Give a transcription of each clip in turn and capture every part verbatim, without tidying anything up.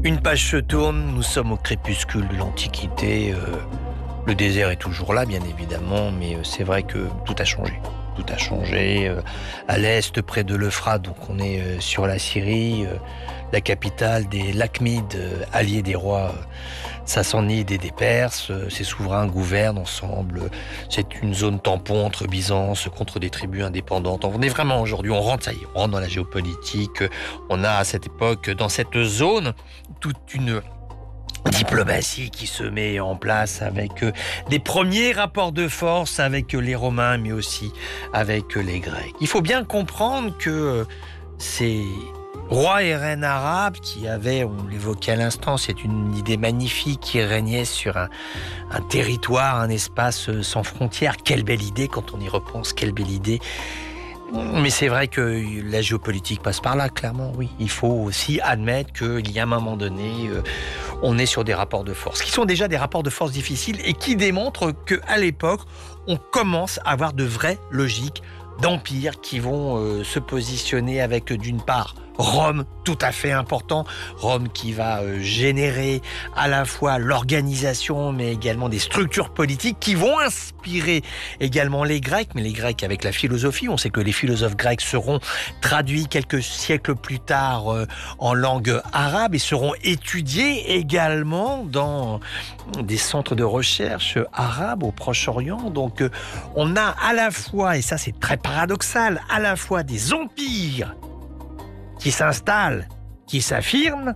Une page se tourne, nous sommes au crépuscule de l'Antiquité. Euh, le désert est toujours là, bien évidemment, mais c'est vrai que tout a changé. Tout a changé. Euh, à l'est, près de l'Euphrate, donc on est euh, sur la Syrie, euh, la capitale des Lakhmides, euh, alliés des rois euh, sassanides et des Perses. Euh, ces souverains gouvernent ensemble. C'est une zone tampon entre Byzance contre des tribus indépendantes. On est vraiment aujourd'hui, on rentre, ça y est, on rentre dans la géopolitique. On a à cette époque, dans cette zone, toute une diplomatie qui se met en place avec euh, des premiers rapports de force avec euh, les Romains, mais aussi avec euh, les Grecs. Il faut bien comprendre que euh, ces rois et reines arabes qui avaient, on l'évoquait à l'instant, c'est une idée magnifique qui régnait sur un, un territoire, un espace sans frontières. Quelle belle idée quand on y repense, quelle belle idée. Mais c'est vrai que la géopolitique passe par là, clairement, oui. Il faut aussi admettre qu'il y a un moment donné, euh, on est sur des rapports de force, qui sont déjà des rapports de force difficiles et qui démontrent qu'à l'époque, on commence à avoir de vraies logiques d'empires qui vont euh, se positionner avec, d'une part, Rome, tout à fait important. Rome qui va euh, générer à la fois l'organisation, mais également des structures politiques qui vont inspirer également les Grecs, mais les Grecs avec la philosophie. On sait que les philosophes grecs seront traduits quelques siècles plus tard euh, en langue arabe et seront étudiés également dans des centres de recherche arabes au Proche-Orient. Donc euh, on a à la fois, et ça c'est très paradoxal, à la fois des empires qui s'installe, qui s'affirme,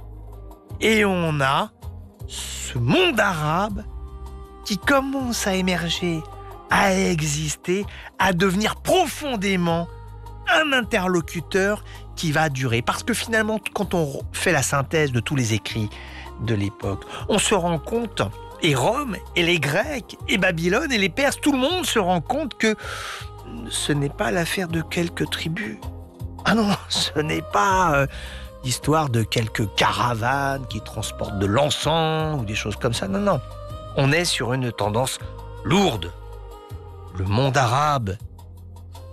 et on a ce monde arabe qui commence à émerger, à exister, à devenir profondément un interlocuteur qui va durer. Parce que finalement, quand on fait la synthèse de tous les écrits de l'époque, on se rend compte, et Rome, et les Grecs, et Babylone, et les Perses, tout le monde se rend compte que ce n'est pas l'affaire de quelques tribus. Ah non, ce n'est pas euh, l'histoire de quelques caravanes qui transportent de l'encens ou des choses comme ça. Non, non. On est sur une tendance lourde. Le monde arabe